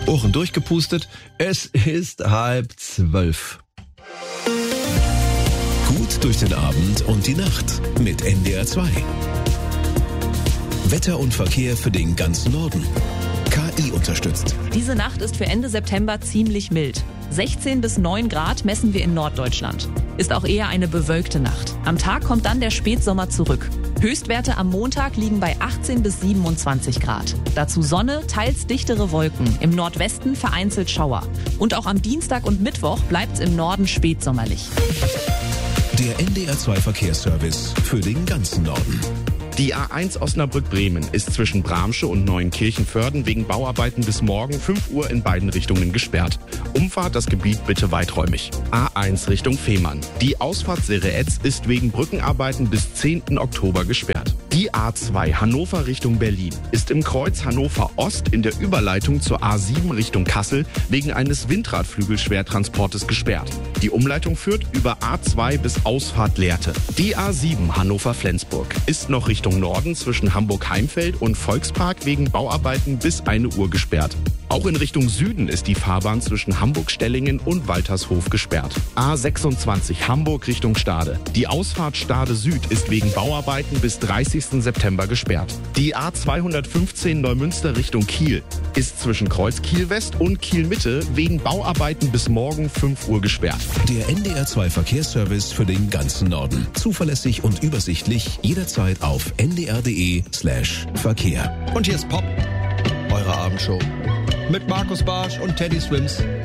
Ohren durchgepustet. Es ist 11:30. Gut durch den Abend und die Nacht mit NDR 2. Wetter und Verkehr für den ganzen Norden. KI unterstützt. Diese Nacht ist für Ende September ziemlich mild. 16 bis 9 Grad messen wir in Norddeutschland. Ist auch eher eine bewölkte Nacht. Am Tag kommt dann der Spätsommer zurück. Höchstwerte am Montag liegen bei 18 bis 27 Grad. Dazu Sonne, teils dichtere Wolken. Im Nordwesten vereinzelt Schauer. Und auch am Dienstag und Mittwoch bleibt's im Norden spätsommerlich. Der NDR 2 Verkehrsservice für den ganzen Norden. Die A1 Osnabrück-Bremen ist zwischen Bramsche und Neuenkirchen-Vörden wegen Bauarbeiten bis morgen 5 Uhr in beiden Richtungen gesperrt. Umfahrt das Gebiet bitte weiträumig. A1 Richtung Fehmarn. Die Ausfahrt Sereetz ist wegen Brückenarbeiten bis 10. Oktober gesperrt. Die A2 Hannover Richtung Berlin ist im Kreuz Hannover Ost in der Überleitung zur A7 Richtung Kassel wegen eines Windradflügelschwertransportes gesperrt. Die Umleitung führt über A2 bis Ausfahrt Lehrte. Die A7 Hannover-Flensburg ist noch Richtung Norden zwischen Hamburg-Heimfeld und Volkspark wegen Bauarbeiten bis 1 Uhr gesperrt. Auch in Richtung Süden ist die Fahrbahn zwischen Hamburg-Stellingen und Waltershof gesperrt. A26 Hamburg Richtung Stade. Die Ausfahrt Stade Süd ist wegen Bauarbeiten bis 30. September gesperrt. Die A215 Neumünster Richtung Kiel ist zwischen Kreuz Kiel West und Kiel Mitte wegen Bauarbeiten bis morgen 5 Uhr gesperrt. Der NDR 2 Verkehrsservice für den ganzen Norden. Zuverlässig und übersichtlich jederzeit auf ndr.de/Verkehr. Und hier ist Pop, eure Abendshow. Mit Markus Bartsch und Teddy Swims.